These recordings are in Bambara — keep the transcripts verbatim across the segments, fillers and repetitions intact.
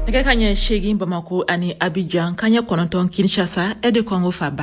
Nega kanya shegi Bamako ani Abidjan kanya kononton Kinshasa et de Congo Faba.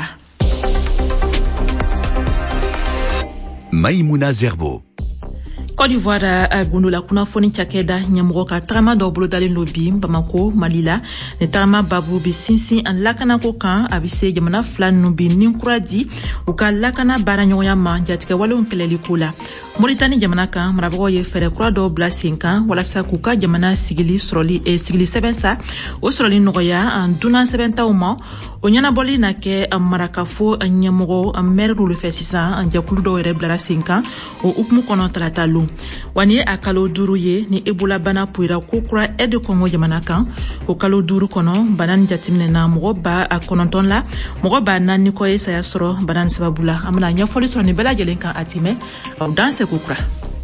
Maïmouna Zerbo. Côte d'Ivoire a Gundola kunafoni chakeda nyamuroka trama doblo dalin lobby Bamako Malila ne trama babu bi sinsi an lakana ko kan abise jamana flan nubi ninkuradi uka lakana baranyoya ma jatike wale onkeleli kula Mauritanie jamana kan marabago ye fere kura do blasinka wala sa kuka jamana sigili sroli e sigili sevensa o sroli nogoya an duna sebenta uma onyana boli na ke marakafo nyamugo amerru le fesisa an jakulu do reblara sinka o ukmu kono talatalu wani akalo duru ye ni ebola bana puira kokura ede Congo jamana kan o kalo duru kono banan jatimne na mogo ba akononton la mogo ba nan ko esa ya soro banan sababula amna nya foli soro ni bela jelenka atime au danse kokura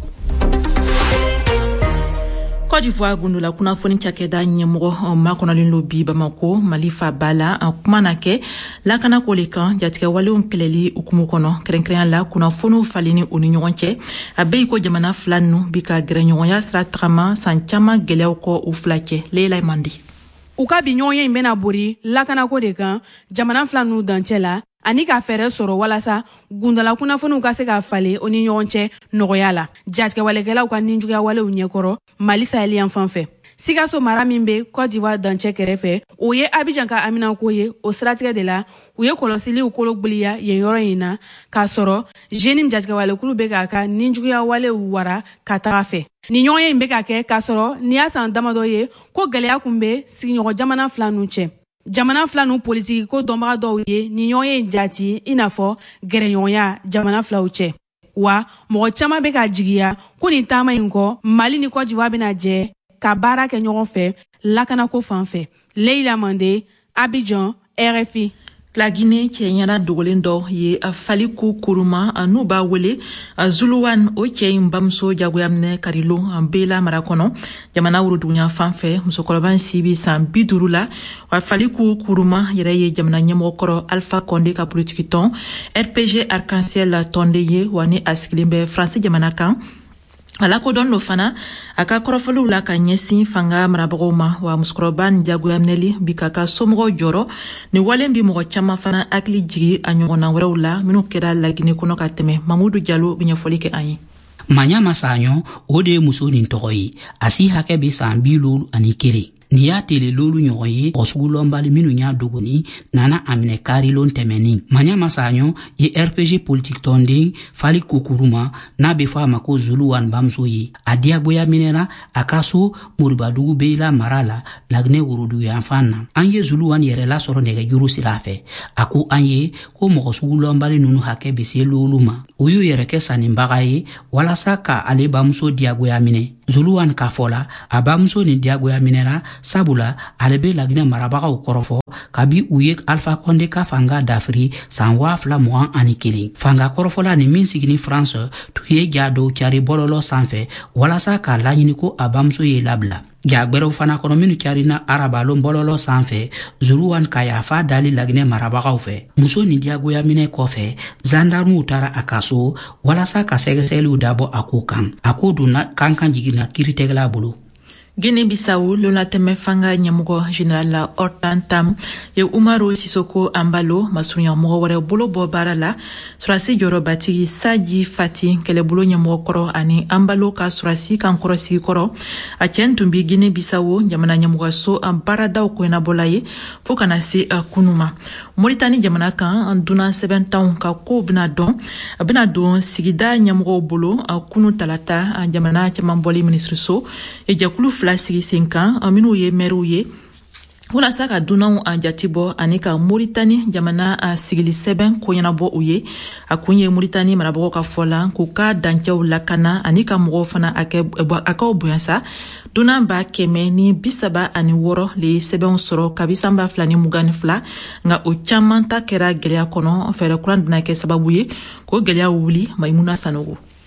Côte d'Ivoire Gundola kuna foni chakeda nyemogo makonalin lobby Bamako Malifa Bala kumanake lakana koleka jatike wale onkeleli ukumu kono krenkren la kuna fono falini oni nyonche abe ko jamana flanu bika grenyo ya sra trama sanchama geleo ko uflake Leila Mandi uka binyoye imbena buri lakana ko de kan jamana flanu danchela ani ka fere soro walasa Gundola kuna fonu ka se ka fale oni nyonche nogoyala jatike wale gela uka ninjuga wale unyekoro Mali Sahelian fanfɛ Sikaso mara min be Côte d'Ivoire dancɛ kɛrɛfɛ o ye Abidjan ka Amina ko ye o siratigɛ de la u ye kɔlɔsili kologboliya yen yɔrɔ in na k'a sɔrɔ jeune jatigɛ wale kulu be k'a ka ninjuguya wale wara ka taga fɛ ni ɲɔgɔn ye in be ka kɛ k'a sɔrɔ ni y'a san damadɔ ye ko gɛlɛya kun be sigiɲɔgɔn jamana fila nu cɛ jamana fila nu politiki ko dɔnbaga dɔw ye ni ɲɔgɔn ye jati i n'a fɔ gɛrɛɲɔgɔnya jamana filaw cɛ wa mɔgɔ caman be ka jigiya ko nin taama in kɔ Mali ni Côte d'Ivoire bena jɛ ka baara kɛ ɲɔgɔn fɛ lakanako fan fɛ Leila Mande Abidjan R F I La Guinée cɛ ɲana dogolen dɔ ye a fali ku kuruma a n'u b'a wele a Zuluwan o cɛ in bamuso jagoya minɛ karilo an bela mara kɔnɔ jamana wurodugunya fan fɛ musokɔrɔba sibi san bi duuru la wa fali ku kuruma yɛrɛ ye jamana ɲɛmɔgɔ kɔrɔ Alpha Condé ka politique tɔn R P G Arc-en-Ciel tɔnden ye wa ni a sigilen bɛ France jamana kan ala ko don no fana aka korofolu la ka ɲɛsin fanga marabagaw ma wa musokɔrɔba ni jagoya minɛli bi ka ka somɔgɔw jɔrɔ ni walen bi mɔgɔ caman fana hakili jigi a ɲɔgɔnna wɛrɛw la minnu kɛra Laginɛ kɔnɔ ka tɛmɛ Mamudu Jalo bi ɲɛfɔli kɛ an ye Manya Masanyo o de ye muso nin tɔgɔ ye a si hakɛ be san bi lolu ani kelen ni y'a tele lolu ɲɔgɔn ye kɔsugulɔnbali minnu y'a dogoni nana a minɛ karilon tɛmɛnin Manya Masanyo ye R P G politique tɔnden fali kokuruma n'a be fɔ a ma ko Zuluwan bamuso ye a diyagoya minɛra a ka so Moribadugu Beyla mara la Laginɛ worodu yanfan na an ye Zuluwan yɛrɛ lasɔrɔ nɛgɛjuru sira fɛ a ko an ye ko mɔgɔ sugulɔnbali nunu hakɛ be se lolu ma u y'u yɛrɛ kɛ saninbaga ye walasa ka ale bamuso diyagoya minɛ Zuluwan ka fɔla a bamuso ni diyagoya minɛra sabula ale be Laginɛ marabagaw kɔrɔfɔ kabi u ye Alpha Condé ka fanga dafiri san waa fila mugan ani kelen fanga kɔrɔfɔla ni min sigini France tu ye ja dɔw cari bɔlɔlɔ sanfɛ walasa k'a laɲini ko a bamuso ye labila jagbɛrɛw fana kɔnɔ minnu carina arabalon bɔlɔlɔ sanfɛ Zuluwan ka yafa dali Laginɛ marabagaw fɛ muso ni diyagoya minɛ kɔfɛ zandarmuw tara a ka so walasa ka sɛgɛsɛgɛliw dabɔ a ko kan a ko donna kan kan jigina kiiritigɛla bolo Guinée Bissau lona teme fanga ɲɛmɔgɔ général la Hortan Tam ye Umaru Sisoko Ambalo masurunya mɔgɔ wɛrɛ bolo bɔ baara la surasi jɔyɔrɔbatigi Sadji Fati kɛlɛbolo ɲɛmɔgɔ kɔrɔ ani Ambalo ka surasi kan kɔrɔsigi kɔrɔ a cɛn tun bi Guinée Bissau jamana ɲɛmɔgɔso a baaradaw koɲɛnabɔla ye fo kana se a kunu ma Mauritanie jamana kan dunan sɛbɛntanw ka ko bena dɔn a bena don sigida ɲɛmɔgɔw bolo a kunu talata a jamana caman bɔli ministriso e jɛkulu fila sigi sen kan minnu ye mɛriw ye walasa ka dunanw a jati bɔ ani ka Mauritanie jamana a sigili sɛbɛn ko ɲɛnabɔ u ye a kun ye Mauritanie marabagaw ka fɔ la k'u ka dancɛw lakana ani ka mɔgɔw fana a k'aw boyansa dunan b'a kɛmɛ ni bisaba ani wɔɔrɔ le ye sɛbɛnw sɔrɔ kabi sanba fila ni mugan ni fila nka o caman ta kɛra gɛlɛya kɔnɔ fɛɛrɛ kuran bena kɛ sababu ye k'o gɛlɛya wuli Maimuna Sanogo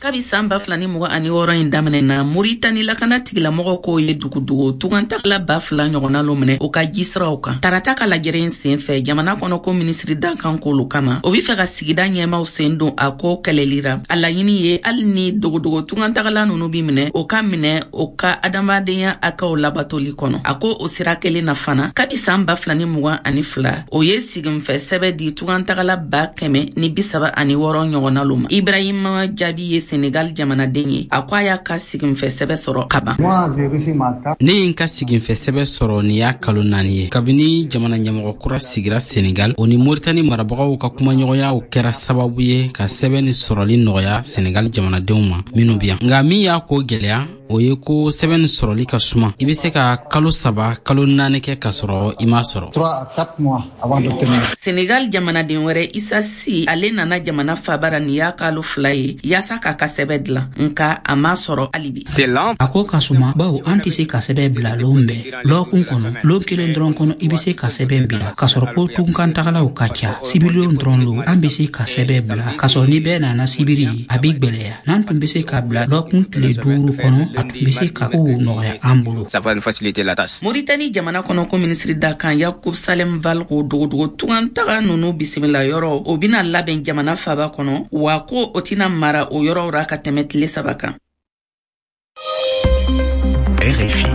kabi samba flani mogo ani woro in damene na Mauritanie lakana tigila mogo ko ye dugudugo tugantagala ba fla nyogona lomene o ka jisra o kan tarata kala jeren sen fe jamana kono ko ministri dankan ko lukama o bi fe ka sigida nyema o sendo ako kalelira ala yini ye alni dugudugo tugantagala nunu bi mine o ka mine o ka adamadenya aka o labatoli kono ako o sirakele na fana kabi samba flani mogo ani fla o ye sigim fe sebe di tugantagala ba keme ni bisaba ani woro nyogona loma Ibrahim Jabi ye Senegal jamana denye akwaya ka sigin fe sebe soro kaba ne in ka sigin fe sebe soro ni ya kalo nani ye kabini jamana nyamogo kura sigira Senegal oni Mauritanie marabagaw ka kuma nyogoya o kera sababu ye ka sebe ni soroli noya Senegal jamana denuma minu biya nga mi ya ko gelya o ye ko seben soroli ka suma ibe se ka kalo saba kalo nane ke ka soro ima soro Senegal jamana den were isasi ale nana jamana fabara ni ya kalo fly yasa ka ka sebedla nka ama soro alibi ako ka suma bawo anti se ka sebebla lombe lo kun kono lo kelen dron kono ibe se ka sebebla ka soro ko tun kan tagala o kacha sibilo dron lo ambe se ka sebebla ka soro ni be na na sibiri abigbeleya nan tun be se ka bla lo kun le duru kono ça va nous faciliter la tâche. Mauritanie jamana kono ko ministre dakan Yakoub Salem Val ko dogo tuantaga nunu bisimila yoro obina laben jamana faba kono wa ko otina mara o yoro raka temet le sabaka. R F I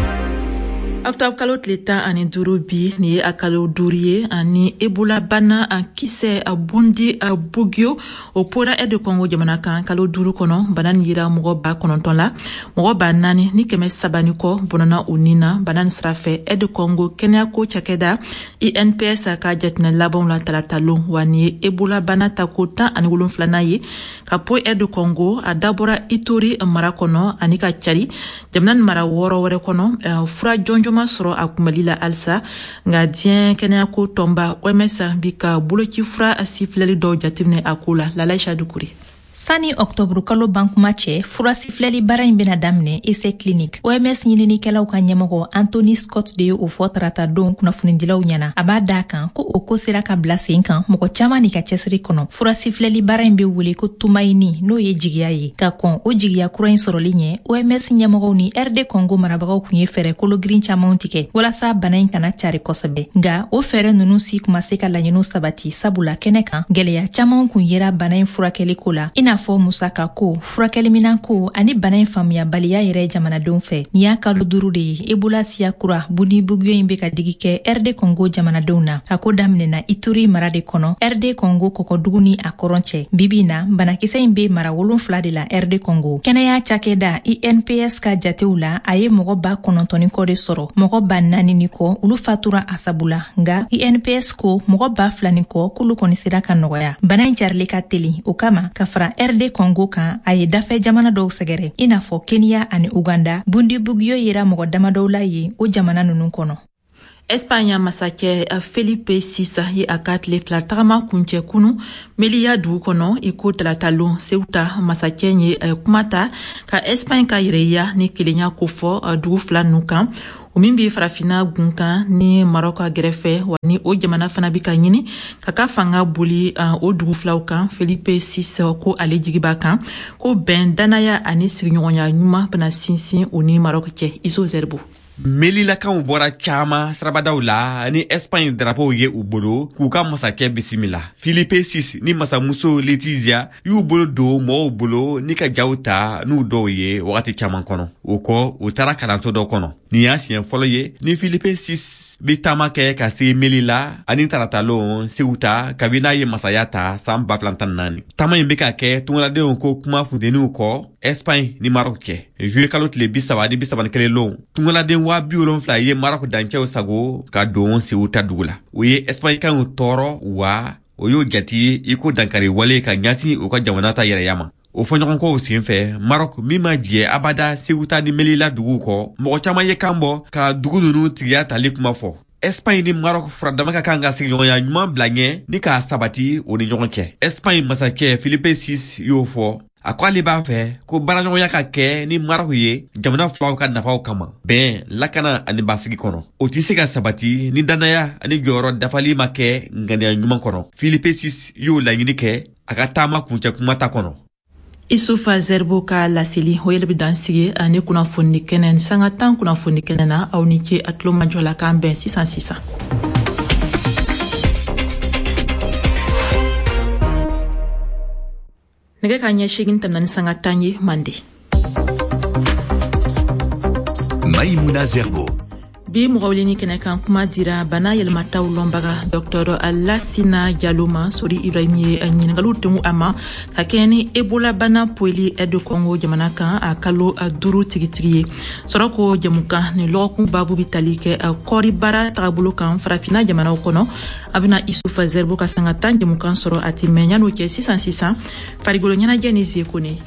Octobre kalo tleta ani duru bi ni ye akalo duriye ani Ebola bana an kise a bundi a bugyo o pora ede Congo jamana kan kalo duru kono banan yira mogo ba kononton la mogo ba nani ni keme sabani ko bonana unina banan srafe ede Congo kenya ko chakeda I N P S ka jatna labon la talatalo wani Ebola bana takota ani wulun flana ye ka po ede Congo a dabora Ituri mara kono ani ka chari jamnan mara woro wore kono uh, fura jonjo soro akumalila alsa nga dien kenya ko tomba O M S bika buloki fura asifleli do jatimne akula la laisha dukuri Sani Octobre kalo bankuma cɛ fura sifilɛli bara in bena daminɛ essai clinique O M S ɲininikɛlaw ka ɲɛmɔgɔ Anthony Scott de ye o fɔ tarata don kunnafonidilaw ɲɛna a b'a daa kan ko o ko sera ka bila sen kan mɔgɔ caaman ni ka cɛsiri kɔnɔ fura sifilɛli bara in be wele ko tumayini n'o ye jigiya ye ka kɔn o jigiya kura in sɔrɔli ɲɛ O M S ɲɛmɔgɔw ni R D Congo marabagaw kun ye fɛɛrɛ kologirin caamanw tigɛ walasa bana in kana cari kosɛbɛ nga o fɛɛrɛ nunu si kuma se ka laɲiniw sabati sabula kɛnɛ kan gwɛlɛya caamanw kun yera bana in furakɛli ko la ina fɔ musaka ko furakɛli minan ko ani bana in faamuya baliya yɛrɛ jamanadenw fɛ ni y'a kalo duru de ye Ebola siya kura bundi bugyo in be ka digi kɛ R D Congo jamanadenw na a ko daminɛna Ituri mara de kɔnɔ R D Congo kɔkɔdugu ni a kɔrɔn cɛ bibi na banakisɛ in be mara wolonfila de la R D Congo kɛnɛya cakɛda I N P S ka jatew la a ye mɔgɔ ba kɔnɔntɔni kɔ de sɔrɔ mɔgɔ ba naani ni kɔ olu fatura a sabula nga I N P S ko mɔgɔ ba fila ni kɔ k'olu kɔni sera ka nɔgɔya bana in carili ka teli o kama ka fara R D Congo kan a ye dafɛ jamana dɔw sɛgɛrɛ i n'a fɔ Kenya ani Uganda bundi bugyo yera mɔgɔ damadɔw la ye o jamana nunu kɔnɔ Espagne masakɛ Felipe six ye a ka tile fila tagama kuncɛ kunu meliya dugu kɔnɔ i ko talatalon Ceuta masakɛ ye kumata ka Espagne ka yɛrɛya ni kelenya ko fɔ dugu fila nu kan o min bi farafina gunkan ni Maroc gɛrɛfɛ wa ni o jamana fana bi ka ɲini ka ka fanga boli uh, o dugu filaw kan Felipe six ko ale jigiba kan ko bɛn danaya ani sigiɲɔgɔnya ɲuman bena sinsin o ni Maroc cɛ Iso Zerbo Melilakanw bɔra caman sirabadaw la ni Espagne drapeau ye u bolo k'u ka masakɛ bisimila. Felipe six ni masamuso Letizia y'u bolo don mɔgɔw bolo ni ka jaw ta n'u dɔw ye wagati caman kɔnɔ. O kɔ u taara kalanso dɔ kɔnɔ. Nin y'a siɲɛ fɔlɔ ye ni Felipe six bi taama kɛ ka se Melilla ani taratalon Ceuta kabina ye masaya ta san ba fila tan naani. Taama in be ka kɛ tungaladenw ko kuma funteniw kɔ Espagne ni Maroc cɛ. Juillet kalo tile bi saba ni bi saba ni kelen lon tungaladen waa bi wolonfila ye Maroc dancɛw sago ka don Ceuta dugu la. O ye Espagne kanw tɔɔrɔ wa o y'o jati i ko dankari wale ka ɲasin u ka jamana ta yɛrɛya ma. O fɔɲɔgɔnkɔw senfɛ Maroc min ma jɛ abada Ceuta ni Melilla dugu kɔ mɔgɔ caman ye kan bɔ ka dugu nunu tigiya tali kuma fɔ. Espagne ni Maroc furadama ka kan ka sigiɲɔgɔnya ɲuman bila ɲɛ ni k'a sabati o ni ɲɔgɔn cɛ. Espagne masakɛ Felipe six y'o fɔ a ko ale b'a fɛ ko baaraɲɔgɔnya ka kɛ ni Maroc ye jamana filaw ka nafaw kama bɛn lakana ani basigi kɔnɔ. O tɛ se ka sabati ni danaya ani jɔyɔrɔ dafali ma kɛ ŋaniya ɲuman kɔnɔ. Felipe six y'o laɲini kɛ a ka taama kuncɛ kuma ta kɔnɔ. Isufa Zerbo ka laseli o yɛlɛ bɛ dan sigi ani kunnafoni kɛnɛ sanga tan kunnafoni kɛnɛ na aw ni ce a tulo majɔ la k'an bɛn sisan sisan. Nɛgɛ ka ɲɛ seegin tɛmɛna ni sanga tan ye Mande. Maïmouna Zerbo. Bi mɔgɔwulini kɛnɛ kan kuma dira bana yɛlɛmataw lɔnbaga Docteur Lassina Diallo ma Sori Ibrahim ye ɲininkaliw tɛngu a ma ka kɛɲɛ ni Ebola bana poili aide Congo jamana kan a kalo duuru tigitigi ye. Sɔrɔ ko jamukan ni lɔgɔkun babu bi tali kɛ kɔɔri baara tagabolo kan farafina jamanaw kɔnɔ a bɛna Isufa Zerbo ka sanga tan jamukan sɔrɔ a ti mɛn yan'o cɛ sisan sisan farigolo ɲɛnajɛ ni zeko ne.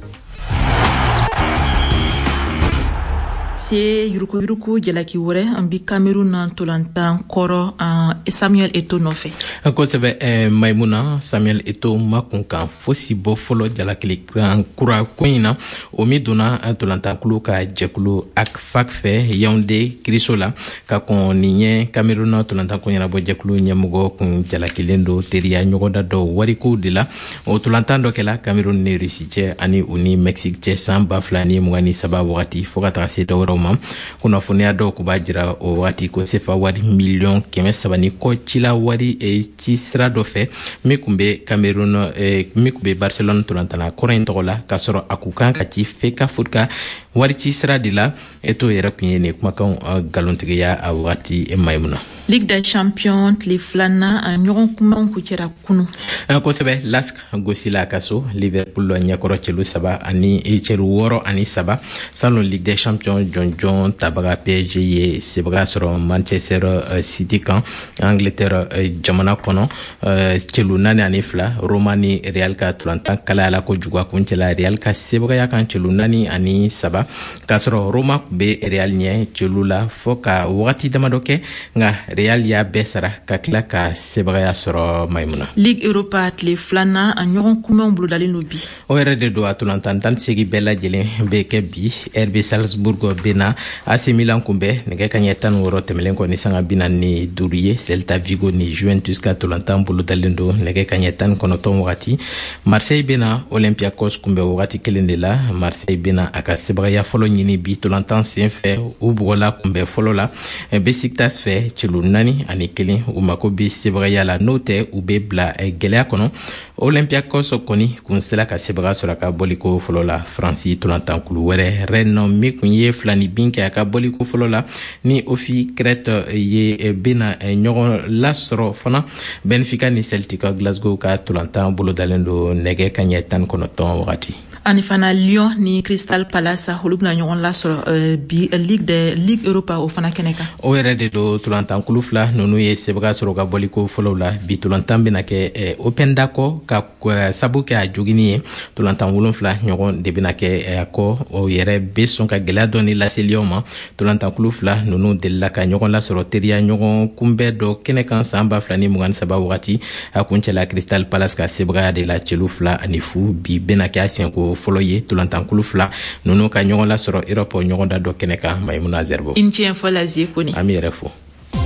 Se yuruku yuruku jalaki wɛrɛ an bi Cameroun na tolantan kɔrɔ Samuel Eto'o nɔfɛ. Kosɛbɛ eh, Maïmouna Samuel Eto'o ma kun kan fosi bɔ fɔlɔ jalakili kura ko in na o mi donna tolantankulu ka jɛkulu A C F A C fɛ Yaoundé Kiriso la ka kɔn nin ye Cameroun na tolantanko ɲɛnabɔ jɛkulu ɲɛmɔgɔ kun jalakilen do teriya ɲɔgɔnda dɔ warikow de la o tolantan dɔ kɛla Cameroun ni Russie cɛ ani u ni Mexique cɛ san ba fila ni mugan ni saba wagati fo ka taga se dɔ wɛrɛw ma kunnafoniya dɔw kun b'a jira o wagati ko sefa wari miliyɔn kɛmɛ saba ni kɔ cila wari e, ci sira dɔ fɛ min kun bɛ Cameroun e, min kun bɛ Barcelone tolantana kɔrɔ in tɔgɔ la k'a sɔrɔ a kun kan ka ci Feka Foodka wari ci sira de la Eto'o yɛrɛ kun ye nin kumakan galontigiya a wagati Maïmouna. Ligue des Champions tile filanan a ɲɔgɔn kumaw kucɛra kunu. Kosɛbɛ L A S K gosila ka so Liverpool ɲɛkɔrɔ cɛlu saba ani cɛlu wɔɔrɔ ani saba salon Ligue des Champions jɔnjɔn tabaga P S G ye sebaga sɔrɔ Manchester City kan Angleterre jamana kɔnɔ cɛlu naani ani fila Roma ni Real ka tolantan kalayala kojugu a kun cɛla Real ka sebagaya kan cɛlu naani ani saba k'a sɔrɔ Roma kun bɛ Real ɲɛ cɛlu la fɔ ka wagati damadɔ kɛ nka Real y'a bɛɛ sara ka tila ka sebagaya sɔrɔ Maïmouna. Ligue Europa tile filanan a ɲɔgɔn kunbɛnw bolodalen do bi. O yɛrɛ de do a tolantan tan ni seegin bɛɛ lajɛlen bɛ kɛ bi R B Salzburg bɛ na A C Milan kunbɛn nɛgɛ kaɲɛ tan ni wɔɔrɔ tɛmɛlen kɔ ni sanga bi naani ni duuru ye Celta Vigo ni Juventus ka tolantan bolodalen do nɛgɛ kaɲɛ tan ni kɔnɔntɔn wagati Marseille bɛ na Olympiakos kunbɛn wagati kelen de la Marseille bɛ na a ka sebagaya fɔlɔ ɲini bi tolantan sen fɛ u bugɔla kunbɛn fɔlɔ la Besiktas fɛ cɛlu naani ani kelen u mako bɛ sebagaya la n'o tɛ u bɛ bila gɛlɛya kɔnɔ Olympiakos kɔni kun sela ka sebaga sɔrɔ a ka bɔliko fɔlɔ la Faransi tolantankulu wɛrɛ Rennes min kun ye fila ni bin kɛ a ka bɔliko fɔlɔ la ni Ofi Crete ye bɛna ɲɔgɔn lasɔrɔ fana Benfica ni Celtic Glasgow ka tolantan bolodalen do nɛgɛ kaɲɛ tan ni kɔnɔntɔn wagati. Ani fana Lyon ni Crystal Palace olu bɛna ɲɔgɔn lasɔrɔ uh, bi Ligue de Ligue Europa o fana kɛnɛ kan. O yɛrɛ de do tolantankulu fila ninnu ye sebaga sɔrɔ ka bɔliko fɔlɔw la bi tolantan bɛna kɛ eh, Open Dako ka uh, sabu kɛ a jogini ye tolantan wolonfila ɲɔgɔn de bɛna kɛ a kɔ o yɛrɛ bɛ sɔn ka gɛlɛya dɔɔni lase Lyon ma tolantankulu fila ninnu delila ka ɲɔgɔn lasɔrɔ teriya ɲɔgɔn kunbɛn dɔ kɛnɛ kan san ba fila ni mugan ni saba wagati a kun cɛla Crystal Palace ka sebagaya de la cɛlu fila ani fu bi bɛna kɛ a siɲɛko fɔlɔ ye tolantankulu fila ninnu ka ɲɔgɔn lasɔrɔ Europe ɲɔgɔn da dɔ kɛnɛ kan Maïmouna Zerbo. I ni ce fɔ la zie koni. An b'i yɛrɛ fo.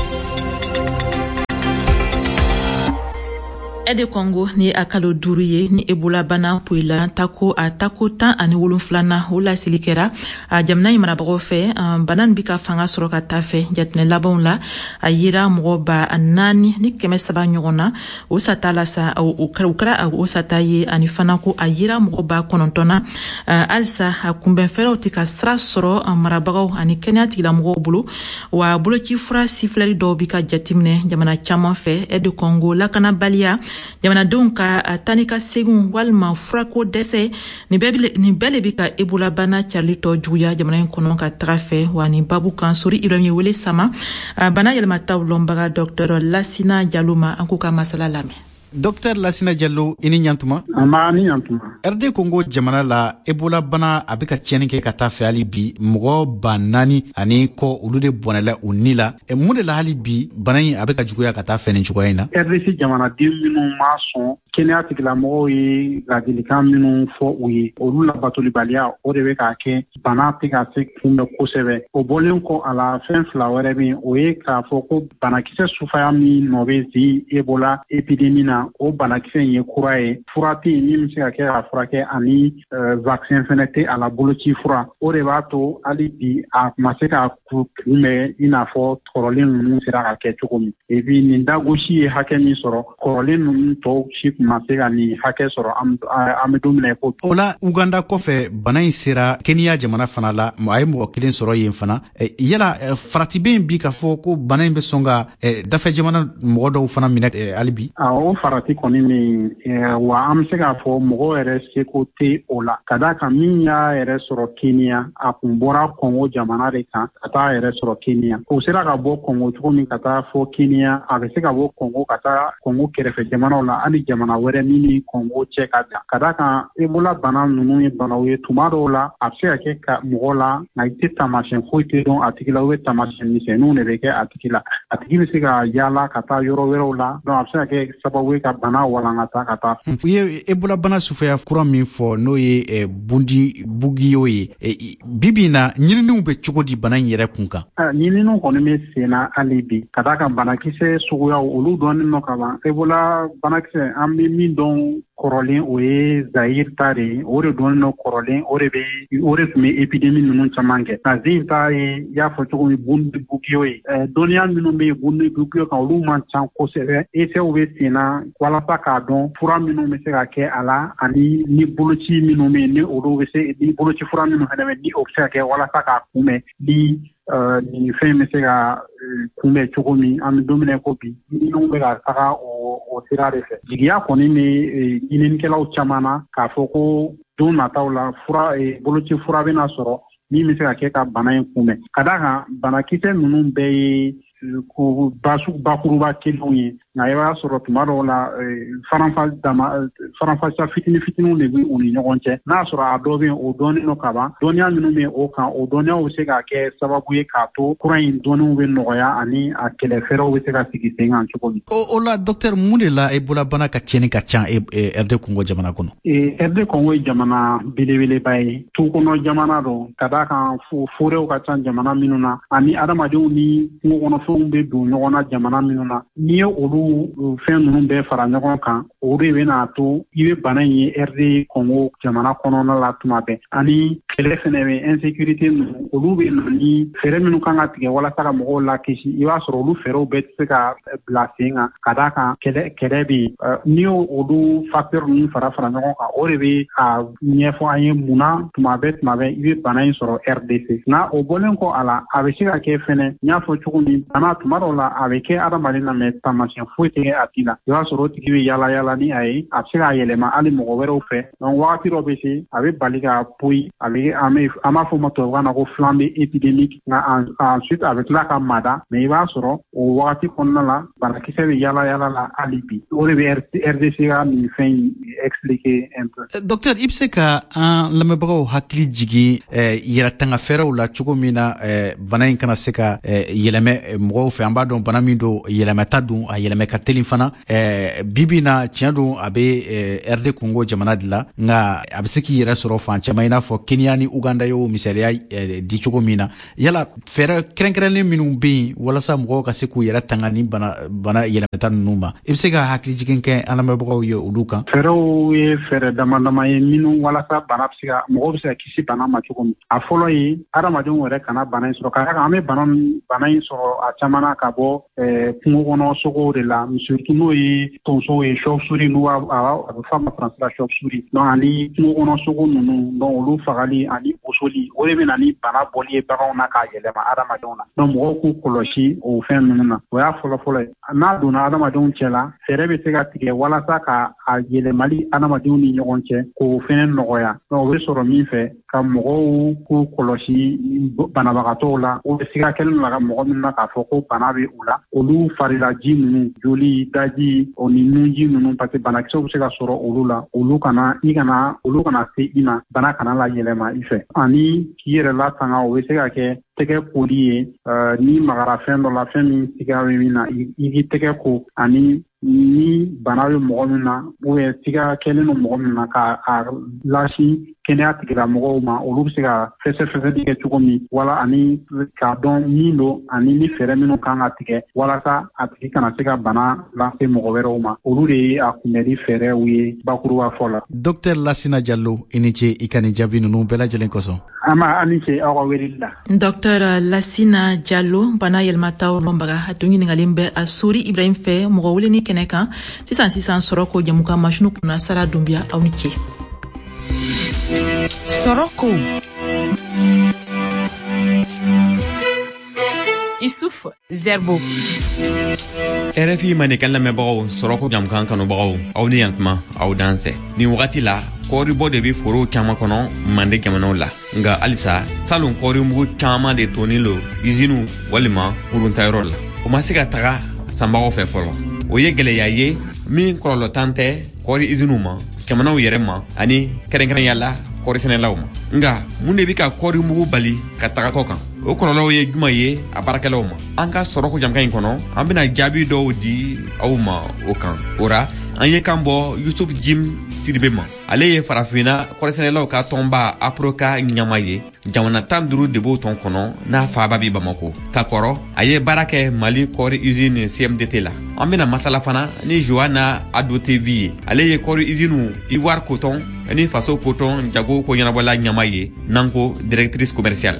Aide Congo ni a kalo duuru ye ni Ebola bana poila tako a tako tan ani wolonfilana o laseli kɛra a jamana in marabagaw fɛ bana bi ka fanga sɔrɔ ka taa fɛ jatinɛ labanw la a yira mɔgɔ ba naani ni kɛmɛ saba ɲɔgɔn na o sata la sa o kɛra o sata ye ani fana ko a yira mɔgɔ ba kɔnɔntɔn na halisa a kunbɛn fɛɛrɛw tɛ ka sira sɔrɔ marabagaw ani kɛnɛya tigilamɔgɔw bolo wa boloci fura sifilɛli dɔw bi ka jateminɛ jamana caman fɛ Aide Congo lakanabaliya jamanadenw ka tani ka segun walima furako dɛsɛ ni bɛɛ le bi ka Ebola bana carili tɔ juguya jamana in kɔnɔ ka taga fɛ wa ni babu kan Sori Ibrahim ye wele sama bana yɛlɛmataw lɔnbaga Docteur Lassina Diallo ma an k'u ka masala lamɛn. Docteur Lassina Diallo i ni ɲantuma. Ama ni ɲantuma. R D Congo jamana la Ebola bana a bɛ ka tiɲɛni kɛ ka taa fɛ hali bi mɔgɔ ba naani ani kɔ olu de bɔnɛla u ni la mun de la hali bi bana in a bɛ ka juguya ka taa fɛ nin cogoya in na. R D C jamanaden minnu ma sɔn kɛnɛya tigilamɔgɔw ye ladilikan minnu fɔ u ye olu labatolibaliya o de bɛ k'a kɛ bana tɛ ka se kunbɛn kosɛbɛ. O bɔlen kɔ a la fɛn fila wɛrɛ bɛ yen o ye k'a fɔ ko banakisɛ sufaya min nɔ bɛ zi ebola epidemi na o banakisɛ in ye kura ye fura tɛ yen min bɛ se ka kɛ ka furakɛ ani vaccin fɛnɛ tɛ a la boloci fura o de b'a to hali bi a ma se ka kunbɛn i n'a fɔ kɔrɔlen ninnu sera ka kɛ cogo min. Et puis nin dagosi ye hakɛ min sɔrɔ kɔrɔlen ninnu tɔw si tun ma se ka nin hakɛ sɔrɔ an bɛ don min na ko. O la Uganda kɔfɛ bana in sera Kenya jamana fana la a ye mɔgɔ kelen sɔrɔ yen fana yala farati bɛ yen bi k'a fɔ ko bana in bɛ sɔn ka dafɛ jamana mɔgɔ dɔw fana minɛ hali bi. O farati kɔni min wa an bɛ se k'a fɔ mɔgɔ yɛrɛ seko tɛ o la ka d'a kan min y'a yɛrɛ sɔrɔ Kenya a kun bɔra Kɔngo jamana de kan ka taa yɛrɛ sɔrɔ Kenya o sera ka bɔ Kɔngo cogo min ka taa fɔ Kenya a bɛ se ka bɔ Kɔngo ka taa Kɔngo kɛrɛfɛ jamanaw la hali jamana wɛrɛ min ni Kɔngo cɛ ka jan ka d'a kan Ebola bana ninnu ye banaw ye tuma dɔw la a bɛ se ka kɛ ka mɔgɔ la nka i tɛ taamasiyɛn foyi tɛ dɔn a tigi la u bɛ taamasiyɛn misɛnninw de bɛ kɛ a tigi la a tigi bɛ se ka yaala ka taa yɔrɔ wɛrɛw la donc a bɛ se ka kɛ sababu ye ka bana walankata ka taa. U ye Ebola bana sufaya kura min fɔ n'o ye bundi bugiyo ye bi bi in na ɲininiw bɛ cogo di bana in yɛrɛ kun kan. Ɲininiw kɔni bɛ sen na hali bi ka d'a kan banakisɛ suguyaw olu dɔnnen nɔ ka ban Ebola banakisɛ an bɛ min dɔn kɔrɔlen o ye Zaire ta de ye o de dɔnnen nɔ kɔrɔlen o de bɛ o de tun bɛ epidemi ninnu caman kɛ nka Zaire ta ye i y'a fɔ cogo min bundi bugiyo ye dɔnniya minnu bɛ yen bundi bugiyo kan olu man ca kosɛbɛ essais bɛ sen na walasa k'a dɔn fura minnu bɛ se ka kɛ a la ani ni boloci minnu bɛ yen ni olu bɛ se ni boloci fura minnu fana bɛ ni o bɛ se ka kɛ walasa k'a kunbɛn ni nin fɛn bɛ se ka kunbɛn cogo min an bɛ don min na ko bi ɲininiw bɛ ka taga o sira de fɛ jigiya kɔni bɛ ɲininikɛlaw caman na k'a fɔ ko don nataw la fura boloci fura bɛna sɔrɔ min bɛ se ka kɛ ka bana in kunbɛn ka d'a kan banakisɛ ninnu bɛɛ ye ko bakuruba kelenw ye nka i b'a sɔrɔ tuma dɔw la faranfasiya fitinin fitininw de bɛ u ni ɲɔgɔn cɛ n'a sɔrɔ a dɔ bɛ yen o dɔnnen don ka ban dɔnniya minnu bɛ o kan o dɔnniyaw bɛ se ka kɛ sababu ye k'a to kura in dɔnniw bɛ nɔgɔya ani a kɛlɛ fɛɛrɛw bɛ se ka sigi sen kan cogo min. O la docteur mun de la Ebola bana ka tiɲɛni ka ca R D Congo jamana kɔnɔ. R D Congo ye jamana belebeleba ye tu kɔnɔ jamana don ka d'a kan forew ka ca jamana minnu na ani adamadenw ni kungo kɔnɔ fɛnw bɛ don ɲɔgɔn na jamana minnu na n'i ye olu fɛn ninnu bɛɛ fara ɲɔgɔn kan o de bɛna to i bɛ bana in ye R D Congo jamana kɔnɔna la tuma bɛɛ ani kɛlɛ fɛnɛ bɛ insécurité ninnu olu bɛ na ni fɛɛrɛ minnu kan ka tigɛ walasa ka mɔgɔw lakisi i b'a sɔrɔ olu fɛɛrɛw bɛɛ tɛ se ka bila sen kan ka d'a kan kɛlɛ kɛlɛ bɛ yen n'i y'o olu facteur ninnu fara fara ɲɔgɔn kan o de bɛ a ɲɛfɔ an ye munna tuma bɛɛ tuma bɛɛ i bɛ bana in sɔrɔ R D C nka o bɔlen kɔ a la a bɛ se ka kɛ fɛnɛ n y'a fɔ cogo min bana tuma dɔw la a bɛ kɛ adamaden na mɛ taamasiyɛn foyi tɛ kɛ a tigi la i b'a sɔrɔ o tigi bɛ yaala yaala ni a ye a bɛ se k'a yɛlɛma hali mɔgɔ wɛrɛw fɛ donc wagati dɔ bɛ se a bɛ bali ka poyi a bɛ an bɛ an b'a fɔ ma tubabukan na ko flambe épidémique nka ensuite a bɛ tila ka mada mɛ i b'a sɔrɔ o wagati kɔnɔna la banakisɛ bɛ yaala yaala la hali bi o de bɛ R D C ka nin fɛn in expliquer un peu. Docteur i bɛ se ka an lamɛnbagaw hakili jigin yɛrɛtanga fɛɛrɛw la cogo min na bana in kana se ka yɛlɛmɛ mɔgɔw fɛ an b'a dɔn bana min don yɛlɛmɛta don a yɛlɛmɛ ka teli fana bi bi na tiɲɛ don a bɛ R D Congo jamana de la nka a bɛ se k'i yɛrɛ sɔrɔ fan caman i n'a fɔ Kenya ni Uganda y'o misaliya di cogo min na yala fɛɛrɛ kɛrɛnkɛrɛnlen minnu bɛ yen walasa mɔgɔw ka se k'u yɛrɛ tanga ni bana bana yɛlɛmɛta ninnu ma i bɛ se ka hakili jigin kɛ an lamɛnbagaw ye olu kan. Fɛɛrɛw ye fɛɛrɛ dama dama ye minnu walasa bana bɛ se ka mɔgɔw bɛ se ka kisi bana ma cogo min a fɔlɔ ye adamadenw yɛrɛ kana bana in sɔrɔ ka d'a kan an bɛ bana bana in sɔrɔ a caman na ka bɔ kungo kɔnɔ sogow de la surtout n'o ye tonso ye chauve-souris n'u a bɛ f'a ma faransi la chauve-souris donc ani kungo kɔnɔ sogo ninnu donc olu fagali ani bosoli o de bɛ na ni bana bɔli ye baganw na k'a yɛlɛma adamadenw na donc mɔgɔw k'u kɔlɔsi o fɛn ninnu na o y'a fɔlɔ fɔlɔ ye n'a donna adamadenw cɛ la fɛɛrɛ bɛ se ka tigɛ walasa ka a yɛlɛmali adamadenw ni ɲɔgɔn cɛ k'o fɛnɛ nɔgɔya donc o bɛ sɔrɔ min fɛ ka mɔgɔw k'u kɔlɔsi banabagatɔw la o bɛ siga kɛlen la ka mɔgɔ min na k'a fɔ ko bana bɛ u la olu farilaji ninnu joli daji o ni nunji ninnu parce que banakisɛw bɛ se ka sɔrɔ olu la olu kana i kana olu kana se i ma bana kana la yɛlɛma i fɛ ani k'i yɛrɛ latanga o bɛ se ka kɛ tɛgɛ koli ye ni magara fɛn dɔ la fɛn min siga bɛ min na i k'i tɛgɛ ko ani ni bana bɛ mɔgɔ min na ou siga kɛlen don mɔgɔ min na ka a lasi kɛnɛya tigilamɔgɔw ma olu bɛ se ka fɛsɛfɛsɛli kɛ cogo min wala ani k'a dɔn min don ani ni fɛɛrɛ minnu kan ka tigɛ walasa a tigi kana se ka bana lase mɔgɔ wɛrɛw ma olu de ye a kunbɛli fɛɛrɛw ye bakuruba fɔ la. Docteur Lassina Diallo i ni ce i ka nin jaabi ninnu bɛɛ lajɛlen kosɔn. Ama ani ce aw ka weleli la. Docteur Lassina Diallo bana yɛlɛmataw lɔnbaga a tun ɲininkalen bɛ a Sori Ibrahim fɛ mɔgɔ weleni kɛnɛ kan sisan sisan sɔrɔ ko jamuka masinu kunna Sara Dunbiya aw ni ce. Soroko Isuf Zerbo R F I manikan lamɛnbagaw Soroko jamukan kanubagaw aw ni yantuma aw danse ni wagati la kɔɔri bɔ de bɛ foro caman kɔnɔ Mande jamanaw la nka halisa salon kɔɔri mugu caman de tonin lo usine walima kuruntayɔrɔ la o ma se ka taga sanbagaw fɛ fɔlɔ o ye gɛlɛya ye min kɔlɔlɔ tan tɛ kɔɔri usine ma jamanaw yɛrɛ ma ani kɛrɛnkɛrɛnya la kɔɔri sɛnɛlaw ma nka mun de bɛ ka kɔɔri mugu bali ka taga kɔ kan o kɔlɔlɔw ye juma ye a baarakɛlaw ma an ka Soroko jamukan in kɔnɔ an bɛna jaabi dɔw di aw ma o kan o ra an ye kan bɔ Yusuf Jim Sidibe ma ale ye farafinna kɔɔrisɛnɛlaw ka tɔnba Aproka ɲama ye jamana tan duuru de b'o tɔn kɔnɔ n'a faaba bi Bamako ka kɔrɔ a ye baara kɛ Mali kɔɔri usine C M D T la an bɛna masala fana ni Johanna Ado T V ye ale ye kɔɔri usine Ivoire Coton ni Faso Coton jago ko ɲɛnabɔla ɲama ye n'an ko directrice commerciale.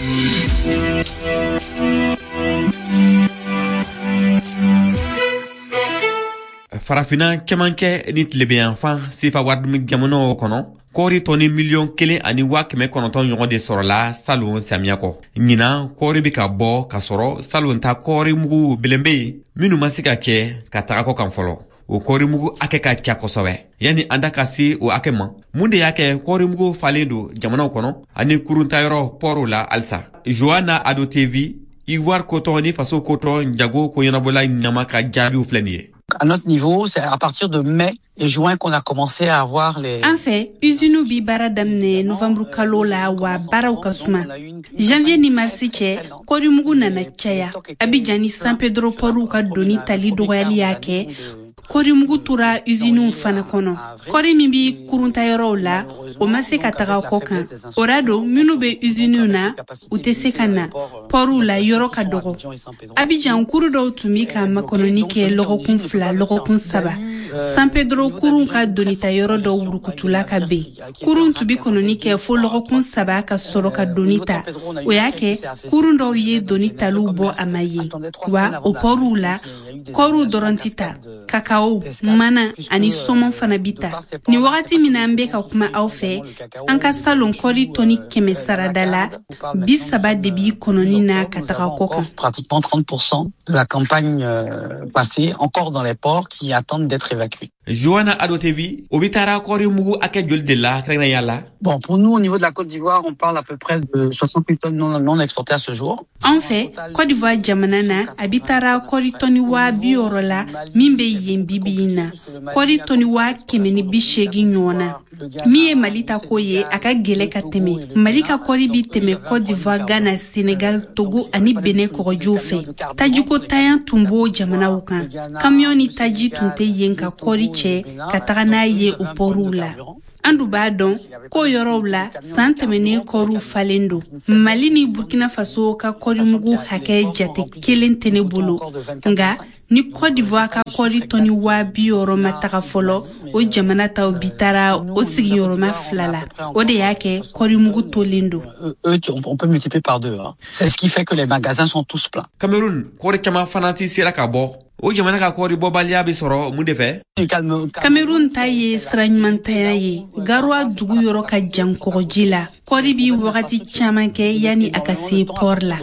Farafina cɛmancɛ ni tilebinyanfan sifa waridumi jamanaw kɔnɔ kɔɔri tɔni miliyɔn kelen ani waa kɛmɛ kɔnɔntɔn ɲɔgɔn de sɔrɔla salon samiya kɔ ɲina kɔɔri bɛ ka bɔ ka sɔrɔ salon ta kɔɔri mugu belenbe ye minnu ma se ka kɛ ka taga kɔ kan fɔlɔ o kɔɔri mugu hakɛ ka ca kosɛbɛ yani an da ka se o hakɛ ma mun de y'a kɛ kɔɔri mugu falen don jamanaw kɔnɔ ani kuruntayɔrɔ pɔrɔw la halisa Johanna Ado T V Ivoire Coton ni Faso Coton jago ko ɲɛnabɔla ɲama ka jaabiw filɛ nin ye. À notre niveau, c'est à partir de mai et juin qu'on a commencé à avoir les... En fait, usine bi bara damne novembre kalo la wa baraw kasuma. Janvier ni marsi cɛ kɔɔri mugu nana caya. Abidjan ni San Pedro Port ka doni tali dɔgɔyali y'a kɛ. Kɔɔri mugu tora usine fana kɔnɔ. Kɔɔri min bi kuruntayɔrɔw la o ma se ka taga kɔ kan. O ra don minnu bɛ usine na u tɛ se ka na. Pɔrɔw la yɔrɔ ka dɔgɔ. Abidjan kuru dɔw tun bi ka makɔnɔni kɛ lɔgɔkun fila lɔgɔkun saba. San Pedro kurun ka donita yɔrɔ dɔ wurukutula ka ben. Kurun tun bi kɔnɔni kɛ fo lɔgɔkun saba ka sɔrɔ ka doni ta. O y'a kɛ kurun dɔw ye doni taliw bɔ a ma ye. Wa o pɔrɔw la kɔɔriw dɔrɔn tɛ ta. Kakao, mana ani sɔmɔ fana bi ta. Ni wagati min an bɛ ka kuma aw fɛ, an ka salon kɔɔri tɔni kɛmɛ sarada la, bi saba de bi kɔnɔni na ka taga kɔ kan. Pratiquement trente pour cent de la campagne euh, passée encore dans les ports qui attendent d'être évacués. Johanna Ado T V, o bi taara kɔɔri mugu hakɛ joli de la kɛrɛnkɛrɛnya la? Bon, pour nous, au niveau de la Côte d'Ivoire, on parle à peu près de soixante mille tonnes non, non exportées à ce jour. En fait, Côte d'Ivoire jamana na, a bi taara kɔɔri tɔni waa bi wɔɔrɔ la, min bɛ yen bibi in na. Kɔɔri tɔni waa kɛmɛ ni bi seegin ɲɔgɔn na. Min ye Mali ta ko ye, a ka gɛlɛ ka tɛmɛ. Mali ka kɔɔri bi tɛmɛ Côte d'Ivoire, Ghana, Sénégal, Togo ani Benin kɔgɔjiw fɛ. Tajiko tayan tun b'o jamanaw kan. Kamiyon ni taji tun tɛ yen ka kɔɔri cɛ ka taga n'a ye o pɔrɔw la. An dun b'a dɔn ko yɔrɔw la san tɛmɛnen kɔɔriw falen don. Mali ni Burkina Faso ka kɔɔri mugu hakɛ jate kelen tɛ ne bolo. Nga ni Côte d'Ivoire ka kɔɔri tɔni waa bi wɔɔrɔ ma taga fɔlɔ, o jamana taw bi taara o sigiyɔrɔma fila la. O de y'a kɛ kɔɔri mugu tolen don. Eux, on peut multiplier par deux. Hein. C'est ce qui fait que les magasins sont tous pleins. Cameroun, kɔɔri caman fana ti sera ka bɔ. O jamana ka kɔɔri bɔbaliya bɛ sɔrɔ mun de fɛ? Cameroun ta ye sira ɲumantanya ye. Garoua dugu yɔrɔ ka jan kɔgɔji la. Kɔɔri bi wagati caman kɛ yani a ka se port la.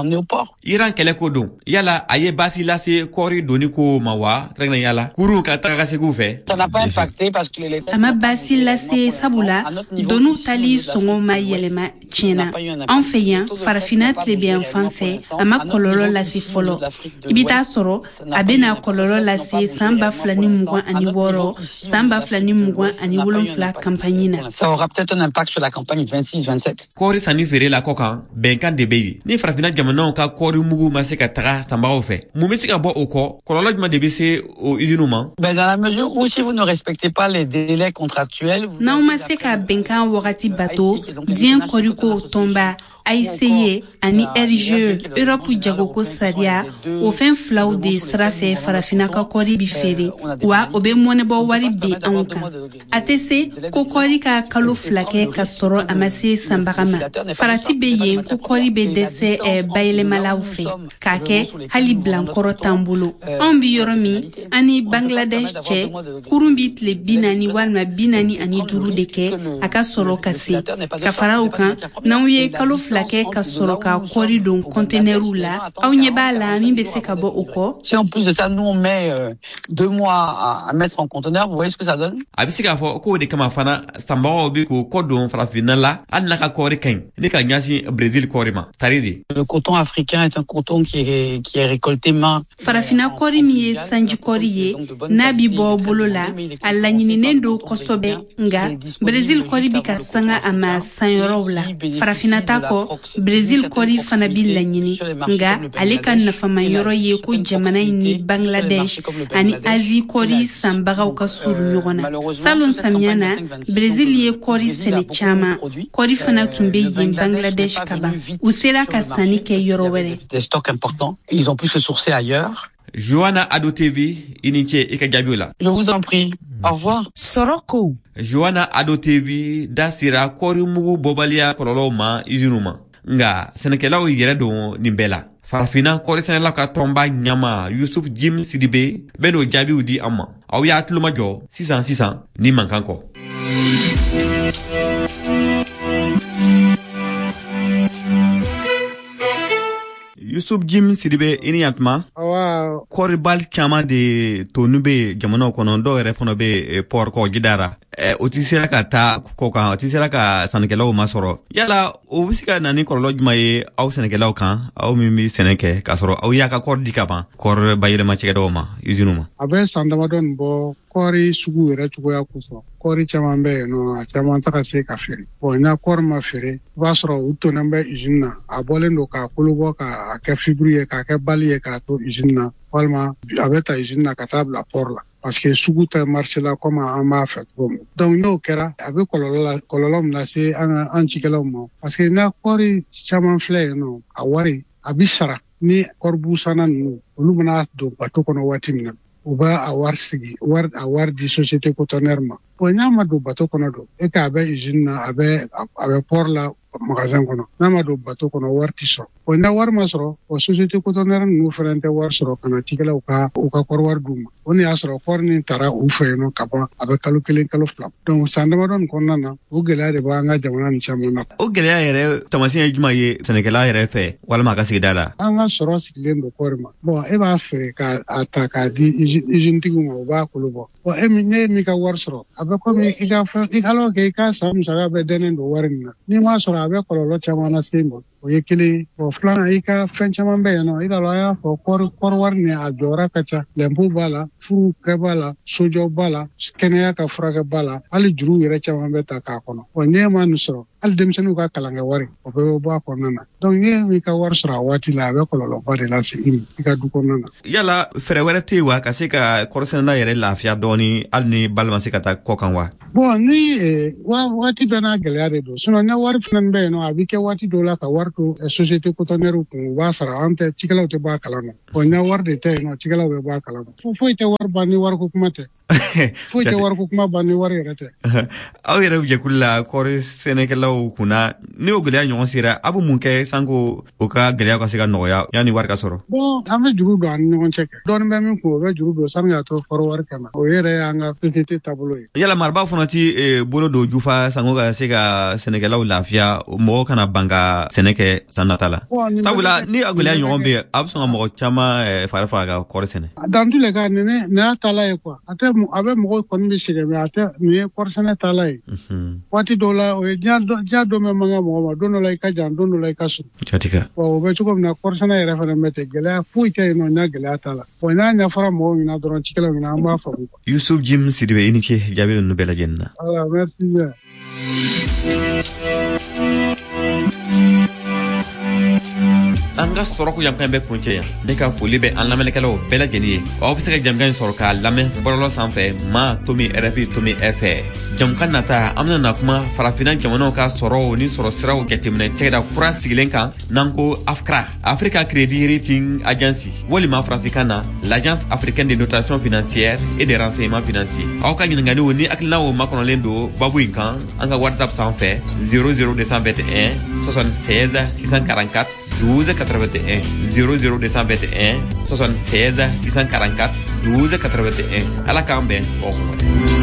Iran kɛlɛ ko don. Yala a ye baasi lase kɔɔri doni ko ma wa? Kɛrɛnkɛrɛnnen yala. Kurun ka taga ka segiw fɛ. A ma baasi lase sabula donu tali sɔngɔ ma yɛlɛma tiɲɛna. An fɛ yan farafina tilebin fan fɛ a ma kɔlɔlɔ lase fɔlɔ. I bi taa sɔrɔ a bɛna kɔlɔlɔ lase san ba fila ni mugan ani wɔɔrɔ san ba fila ni mugan ani wolonfila campagne na. Ça aura peut-être un impact sur la campagne vingt-six vingt-six vingt-sept. Kori sani feere la kɔ kan bɛnkan de bɛ yen ni farafina jamanaw ka kɔri mugu ma se ka taga sanbagaw fɛ mun bɛ se ka bɔ o kɔ kɔlɔlɔ jumɛn de bɛ se o usines ma? Ben dans la mesure où si vous ne respectez pas les délais contractuels, n'aw ma se ka bɛnkan wagati bato diɲɛ kɔriko tɔnba A I C E ani R G E Europe jagoko sariya o fɛn filaw de sira fɛ farafina ka kɔri bi feere wa o bɛ mɔnɛbɔ wari bin anw kan a tɛ se ko kɔri ka kalo fila kɛ ka sɔrɔ a ma se sanbaga ma farati bɛ yen ko kɔri bɛ dɛsɛ bayɛlɛmalaw fɛ k'a kɛ hali bilankɔrɔ t'an bolo anw bi yɔrɔ min ani Bangladesh cɛ kurun bi tile bi naani walima bi naani ani duuru de kɛ a ka sɔrɔ ka se ka fara o kan n'aw ye kalo fila kɛ ka sɔrɔ ka kɔri don conteneurs la aw ɲɛ b'a la min bɛ se ka bɔ o kɔ. Si en plus de ça nous on met euh, deux mois à, à mettre en conteneur, vous voyez ce que ça donne? A bɛ se k'a fɔ k'o de kama fana sanbagaw bɛ k'o kɔ don farafina la hali n'a ka kɔri ka ɲi ne ka ɲɛsin Brésil kɔri ma tari de. Le coton africain est un coton qui est qui est récolté main. Farafina kɔri min ye sanji kɔri ye n'a bi bɔ bolo la a laɲininen don kosɛbɛ nga Brésil kɔri bi ka sanga a ma sanyɔrɔw la farafina ta kɔ Brésil kɔri fana bi laɲini nga ale ka nafama yɔrɔ ye ko jamana in ni Bangladesh ani Asie kɔri sanbagaw ka suru ɲɔgɔn na salon samiya na Brésil ye kɔri sɛnɛ caman kɔri fana tun bɛ yen Bangladesh kaban u sera ka sanni kɛ yɔrɔ wɛrɛ. Des stocks importants, ils ont pu se sourcer ailleurs. Johanna Ado T V i ni ce i ka jaabiw la. Je vous en prie. Au revoir. Soroko. Johanna Ado T V da sera kɔri mugu bɔbaliya kɔlɔlɔw ma usines ma nga sɛnɛkɛlaw yɛrɛ don nin bɛɛ la farafina kɔri sɛnɛlaw ka tɔnba ɲama Yusuf Jim Sidibe bɛ n'o jaabiw di an ma aw y'a tulomajɔ sisan sisan ni mankan kɔ. Yusuf Jim Sidibe i ni yantuma kɔribali caman de tonu bɛ jamanaw kɔnɔ dɔw yɛrɛ fana bɛ port kɔ jidara o ti sera ka taa kɔ kan o ti sera ka sannikɛlaw ma sɔrɔ yala o bɛ se ka na ni kɔlɔlɔ jumɛn ye aw sɛnɛkɛlaw kan aw min bɛ sɛnɛ kɛ k'a sɔrɔ aw y'a ka kɔri di ka ban kɔri bayɛlɛma cɛkɛdaw ma usines ma. A bɛ san damadɔ nin bɔ kɔri sugu yɛrɛ cogoya kosɔn kɔri caman bɛ yen nɔ a caman tɛ ka se ka feere bon n'a kɔri ma feere i b'a sɔrɔ u tonnen bɛ usine na a bɔlen don k'a kolo bɔ k'a kɛ fibre ye k'a kɛ bali ye k'a to usine na walima a bɛ ta usine na ka taa bila port la parce que sugu tɛ marché la comme an b'a fɛ cogo min donc n'o kɛra a bɛ kɔlɔlɔ la kɔlɔlɔ min lase an ka an cikɛlaw ma parce que n'a kɔri caman filɛ yen nɔ a wari a bi sara ni kɔribu sanna ninnu olu bɛna don bateau kɔnɔ waati min na u b'a a wari sigi wari a wari di société cotonnière ma bon n'a ma don bateau kɔnɔ don e k'a bɛ usine na a bɛ a bɛ port la magasin kɔnɔ n'a ma don bateau kɔnɔ wari ti sɔrɔ bon n'a wari ma sɔrɔ o société cotonnière ninnu fɛnɛ tɛ wari sɔrɔ ka na cikɛlaw ka u ka kɔri wari d'u ma o ni y'a sɔrɔ kɔri nin taara u fɛ yen nɔ ka ban a bɛ kalo kelen kalo fila donc san damadɔ nin kɔnɔna na o gɛlɛya de b'an ka jamana nin caman na. O gɛlɛya yɛrɛ tamasiyɛn ye jumɛn ye sɛnɛkɛla yɛrɛ fɛ walima a ka sigida la. An ka sɔrɔ sigilen don kɔri ma bon e b'a feere k'a ta k'a di usine tigiw ma u b'a kolo bɔ bon e min ne min ka wari sɔrɔ a bɛ komi i ka fɛn alors que i ka san musaka bɛɛ dɛnnen don wari min na n'i m'a sɔrɔ a bɛ kɔlɔlɔ caman lase i ma o ye kelen bon filanan i ka fɛn caman bɛ yen nɔ i da la a y'a fɔ kɔri kɔri wari nin a jɔyɔrɔ ka ca lɛnpo b'a la furu kɛ b'a la sojɔ b'a la kɛnɛya ka furakɛ b'a la hali juru yɛrɛ caman bɛ ta k'a kɔnɔ bon n'e ma nin sɔrɔ hali denmisɛnninw ka kalankɛ wari o bɛɛ bɛ bɔ a kɔnɔna na donc n'e min ka wari sɔrɔ a waati la a bɛ kɔlɔlɔba de lase i ma i ka du kɔnɔna na. Yala fɛɛrɛ wɛrɛ tɛ yen wa ka se ka kɔrisɛnɛla yɛrɛ lafiya dɔɔni hali ni bali ma se ka taa kɔ kan wa. bon ni waati bɛɛ n'a gɛlɛya de don sinon ni wari fana bɛ yen nɔ a bɛ kɛ waati dɔw la ka wari to société cotonnière kun u b'a sara an tɛ cikɛlaw tɛ bɔ a kalama bon ni wari de tɛ yen nɔ cikɛlaw bɛ bɔ a kalama foyi tɛ wari ban ni wari ko kuma tɛ foyi tɛ wari ko kuma ban ni wari yɛrɛ tɛ. Aw yɛrɛ jɛkulu la kɔri sɛnɛkɛlaw kunna ni o gɛlɛya ɲɔgɔn sera a bɛ mun kɛ sanko o ka gɛlɛya ka se ka nɔgɔya yanni wari ka sɔrɔ. bon an bɛ juru don an ni ɲɔgɔn cɛ kɛ dɔɔni bɛ min kun o bɛ juru don sani k'a to kɔri wari kama o yɛrɛ y'an ka société taabolo ye. Yala marabaa fana ti bolo don jufa sanko ka se ka sɛnɛkɛlaw lafiya mɔgɔw kana ban ka sɛnɛ kɛ san nata la sabula ni a gɛlɛya ɲɔgɔn bɛ yen a bɛ sɔn ka mɔgɔ caman fari faga ka kɔri sɛnɛ. dans tous les cas nin nin y'a taala ye quoi a tɛ a bɛ mɔgɔw kɔni bɛ sɛgɛn mais a tɛ nin ye kɔri sɛnɛ taala ye waati dɔw la o ye diɲɛ dɔ bɛ mankan mɔgɔ ma don dɔ la i ka jan don dɔ la i ka sun. Jatika. bon o bɛ cogo min na kɔri sɛnɛ yɛrɛ fana bɛ ten gɛlɛya foyi tɛ yen nɔ n'a gɛlɛya t'a la bon n'a ɲɛfɔra mɔgɔw ɲɛna dɔrɔn cikɛlaw ɲɛna an b'a faamu. Yusuf Jim Sidibe i ni ce jaabi ninnu bɛɛ lajɛlen na. Voilà, merci bien. an ka sɔrɔ ko yankan bɛ kuncɛ yan ne ka foli bɛ an lamɛnnikɛlaw bɛɛ lajɛlen ye aw bɛ se ka jamukan sɔrɔ k'a lamɛn bɔlɔlɔ sanfɛ ma tomi R F I tomi F jamukan nata an bɛna na kuma farafinna jamanaw ka sɔrɔ ni sɔrɔ siraw jateminɛ cɛkɛda kura sigilen kan n'an ko A F C R A Africa Credit Rating Agency walima faransikan na l'Agence africaine de notation financière et de renseignement financier aw ka ɲininkaliw ni hakilinaw makɔnɔlen don babu in kan an ka WhatsApp sanfɛ zéro zéro deux cent vingt et un soixante-seize six cent quarante-quatre douze quatre-vingt-un zéro zéro deux cent vingt et un soixante-seize six cent quarante-quatre douze quatre-vingt-un ala k'an bɛn o